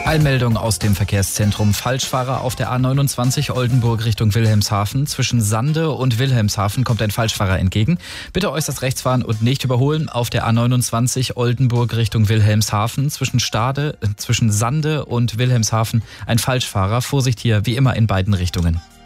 Eilmeldung aus dem Verkehrszentrum. Falschfahrer auf der A29 Oldenburg Richtung Wilhelmshaven. Zwischen Sande und Wilhelmshaven kommt ein Falschfahrer entgegen. Bitte äußerst rechts fahren und nicht überholen. Auf der A29 Oldenburg Richtung Wilhelmshaven. Zwischen Sande und Wilhelmshaven ein Falschfahrer. Vorsicht hier wie immer in beiden Richtungen.